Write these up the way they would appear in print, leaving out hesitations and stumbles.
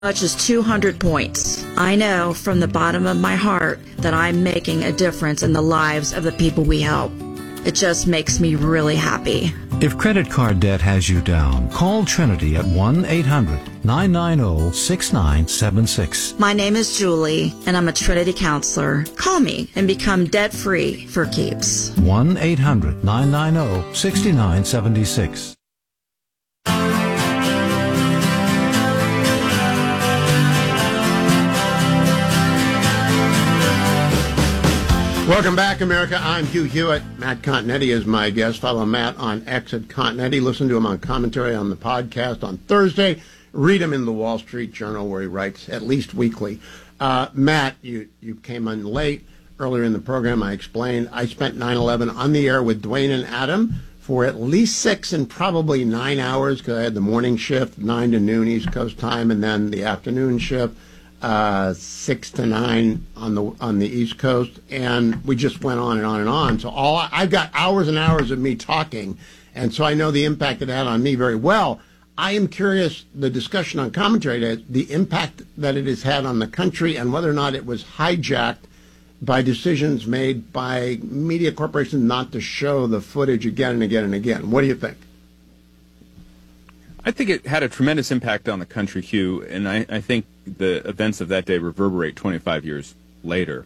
much as 200 points. I know from the bottom of my heart that I'm making a difference in the lives of the people we help. It just makes me really happy. If credit card debt has you down, call Trinity at 1-800-990-6976. My name is Julie, and I'm a Trinity counselor. Call me and become debt-free for keeps. 1-800-990-6976. Welcome back, America. I'm Hugh Hewitt. Matt Continetti is my guest. Follow Matt on X at Continetti. Listen to him on commentary on the podcast on Thursday. Read him in the Wall Street Journal, where he writes at least weekly. Matt, you came in late. Earlier in the program, I explained I spent 9/11 on the air with Dwayne and Adam for at least 6 and probably 9 hours, because I had the morning shift, 9 to noon East Coast time, and then the afternoon shift. 6 to 9 on the East Coast, and we just went on and on and on. So I've got hours and hours of me talking, and so I know the impact it had on me very well. I am curious, the discussion on commentary, the impact that it has had on the country, and whether or not it was hijacked by decisions made by media corporations not to show the footage again and again and again. What do you think? I think it had a tremendous impact on the country, Hugh, and I think the events of that day reverberate 25 years later.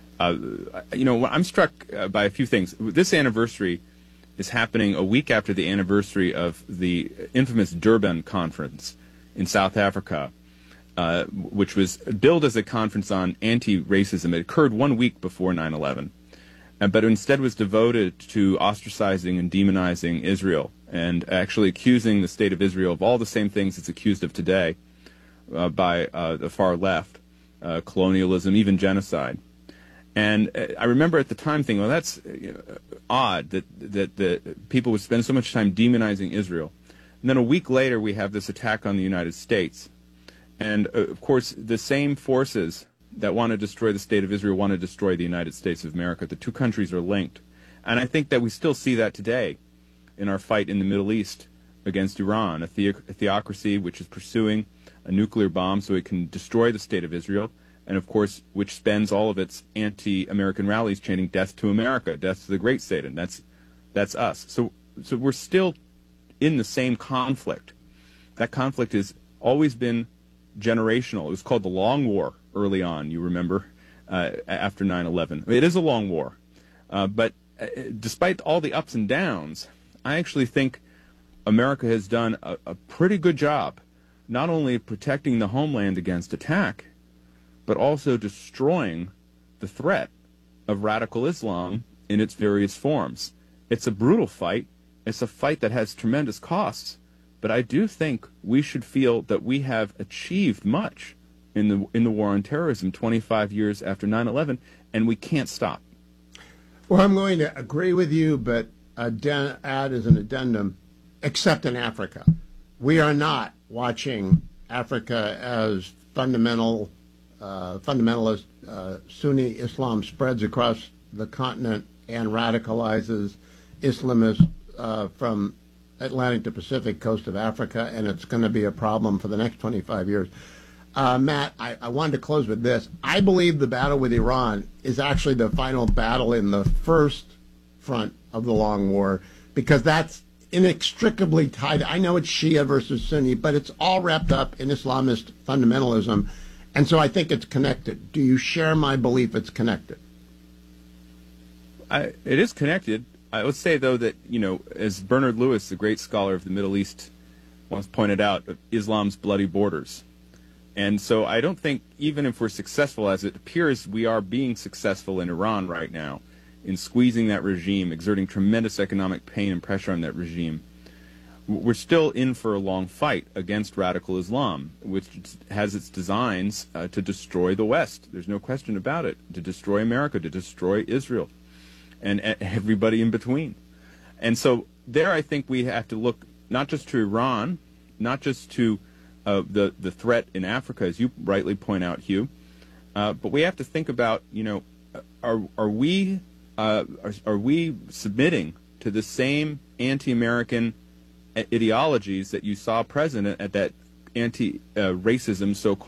I'm struck by a few things. This anniversary is happening a week after the anniversary of the infamous Durban Conference in South Africa, which was billed as a conference on anti-racism. It occurred 1 week before 9/11, but instead was devoted to ostracizing and demonizing Israel, and actually accusing the state of Israel of all the same things it's accused of today by the far left, colonialism, even genocide. And I remember at the time thinking, well, that's odd that the people would spend so much time demonizing Israel. And then a week later, we have this attack on the United States. And, of course, the same forces that want to destroy the state of Israel want to destroy the United States of America. The two countries are linked. And I think that we still see that today in our fight in the Middle East against Iran, a theocracy which is pursuing a nuclear bomb so it can destroy the state of Israel, and of course which spends all of its anti-American rallies chanting death to America, death to the great Satan. That's us. So we're still in the same conflict. That conflict has always been generational. It was called the Long War early on, you remember, after 9/11. It is a long war. But despite all the ups and downs, I actually think America has done a pretty good job, not only protecting the homeland against attack, but also destroying the threat of radical Islam in its various forms. It's a brutal fight. It's a fight that has tremendous costs. But I do think we should feel that we have achieved much in the war on terrorism 25 years after 9/11, and we can't stop. Well, I'm going to agree with you, but add as an addendum, except in Africa. We are not watching Africa as fundamentalist Sunni Islam spreads across the continent and radicalizes Islamists from Atlantic to Pacific coast of Africa, and it's going to be a problem for the next 25 years. Matt, I wanted to close with this. I believe the battle with Iran is actually the final battle in the first front of the long war, because that's inextricably tied. I know it's Shia versus Sunni, but it's all wrapped up in Islamist fundamentalism, and so I think it's connected. Do you share my belief it's connected? It is connected. I would say, though, that, as Bernard Lewis, the great scholar of the Middle East, once pointed out, Islam's bloody borders. And so I don't think, even if we're successful, as it appears we are being successful in Iran right now, in squeezing that regime, exerting tremendous economic pain and pressure on that regime, we're still in for a long fight against radical Islam, which has its designs to destroy the West. There's no question about it. To destroy America, to destroy Israel, and everybody in between. And so there I think we have to look not just to Iran, not just to the threat in Africa, as you rightly point out, Hugh, but we have to think about, are we submitting to the same anti-American ideologies that you saw present at that anti-racism, so-called